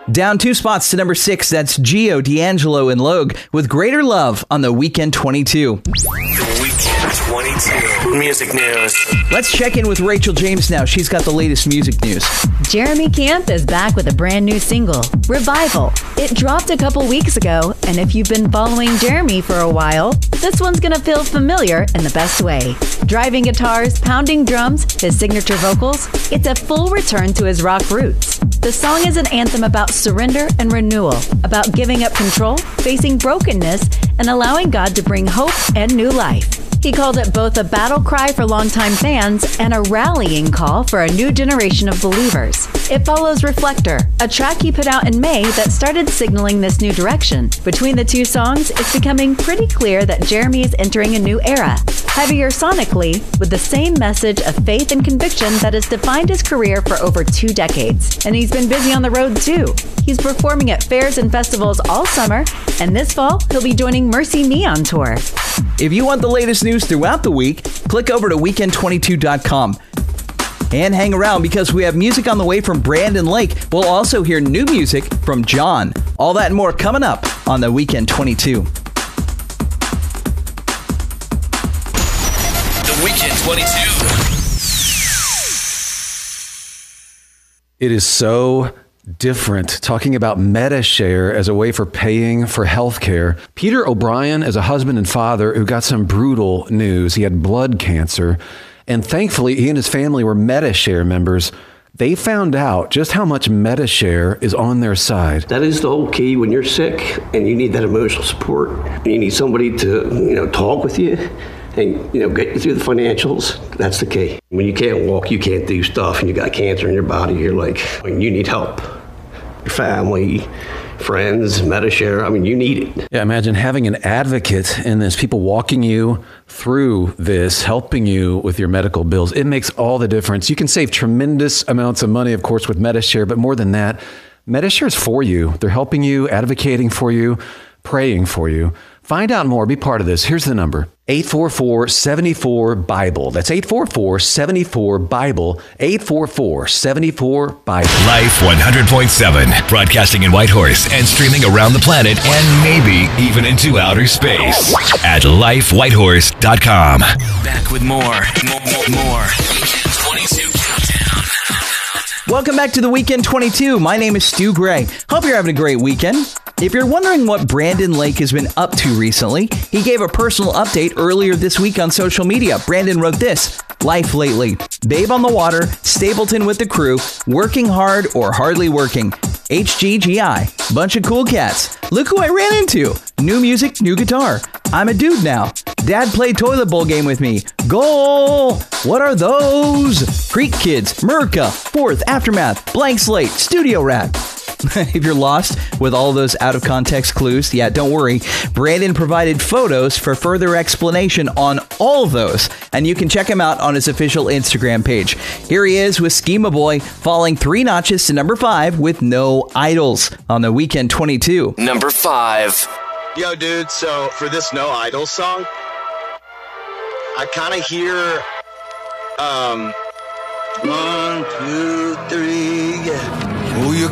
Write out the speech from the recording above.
Down 2 spots to number 6, that's Gio, D'Angelo, and Logue with Greater Love on the Weekend 22. The Weekend 22 music news. Let's check in with Rachel James now. She's got the latest music news. Jeremy Camp is back with a brand new single, Revival. It dropped a couple weeks ago, and if you've been following Jeremy for a while, this one's gonna feel familiar in the best way. Driving guitars, pounding drums, his signature vocals, it's a full return to his rock roots. The song is an anthem about surrender and renewal, about giving up control, facing brokenness, and allowing God to bring hope and new life. He called it both a battle cry for longtime fans and a rallying call for a new generation of believers. It follows Reflector, a track he put out in May that started signaling this new direction. Between the two songs, it's becoming pretty clear that Jeremy is entering a new era, heavier sonically, with the same message of faith and conviction that has defined his career for over 2 decades. And he's been busy on the road too. He's performing at fairs and festivals all summer, and this fall, he'll be joining Mercy Me on tour. If you want the latest news throughout the week, click over to weekend22.com. And hang around because we have music on the way from Brandon Lake. We'll also hear new music from John. All that and more coming up on the Weekend 22. The Weekend 22. It is so different talking about MediShare as a way for paying for healthcare. Peter O'Brien is a husband and father who got some brutal news. He had blood cancer, and thankfully he and his family were MediShare members. They found out just how much MediShare is on their side. That is the whole key when you're sick and you need that emotional support. You need somebody to, talk with you and, get you through the financials. That's the key. When you can't walk, you can't do stuff, and you got cancer in your body, you're like, you need help. Your family, friends, MediShare, you need it. Yeah, imagine having an advocate in this, people walking you through this, helping you with your medical bills. It makes all the difference. You can save tremendous amounts of money, of course, with MediShare, but more than that, MediShare is for you. They're helping you, advocating for you, praying for you. Find out more. Be part of this. Here's the number. 844-74-BIBLE. That's 844-74-BIBLE. 844-74-BIBLE. Life 100.7. Broadcasting in Whitehorse and streaming around the planet and maybe even into outer space. At lifewhitehorse.com. Back with more. Weekend 22 Countdown. Welcome back to the Weekend 22. My name is Stu Gray. Hope you're having a great weekend. If you're wondering what Brandon Lake has been up to recently, he gave a personal update earlier this week on social media. Brandon wrote this: life lately. Babe on the water, Stapleton with the crew, working hard or hardly working. HGGI, bunch of cool cats. Look who I ran into. New music, new guitar. I'm a dude now. Dad played toilet bowl game with me. Goal! What are those? Creek Kids, Merca, Fourth, Aftermath, Blank Slate, Studio Rat. If you're lost with all those out-of-context clues, don't worry. Brandon provided photos for further explanation on all those, and you can check him out on his official Instagram page. Here he is with Schema Boy, falling 3 notches to number 5 with No Idols on the Weekend 22. Number 5. Yo, dude, so for this No Idols song, I kind of hear, 1, 2, 3, yeah.